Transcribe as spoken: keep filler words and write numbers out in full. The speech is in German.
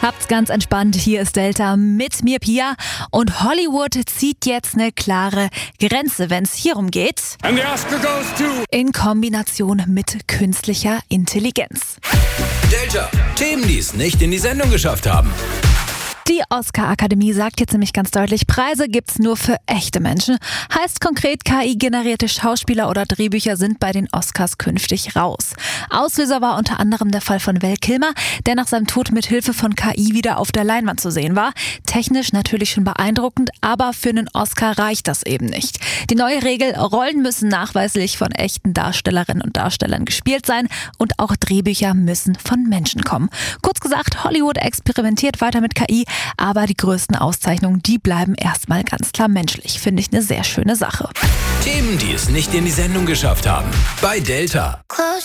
Habt's ganz entspannt, hier ist Delta mit mir Pia und Hollywood zieht jetzt eine klare Grenze, wenn es hierum geht. And the Oscar goes to in Kombination mit künstlicher Intelligenz. Delta, Themen, die es nicht in die Sendung geschafft haben. Die Oscar-Akademie sagt jetzt nämlich ganz deutlich, Preise gibt's nur für echte Menschen. Heißt konkret, K I-generierte Schauspieler oder Drehbücher sind bei den Oscars künftig raus. Auslöser war unter anderem der Fall von Val Kilmer, der nach seinem Tod mit Hilfe von K I wieder auf der Leinwand zu sehen war. Technisch natürlich schon beeindruckend, aber für einen Oscar reicht das eben nicht. Die neue Regel, Rollen müssen nachweislich von echten Darstellerinnen und Darstellern gespielt sein und auch Drehbücher müssen von Menschen kommen. Kurz gesagt, Hollywood experimentiert weiter mit K I, aber die größten Auszeichnungen, die bleiben erstmal ganz klar menschlich. Finde ich eine sehr schöne Sache. Themen, die es nicht in die Sendung geschafft haben. Bei Delta.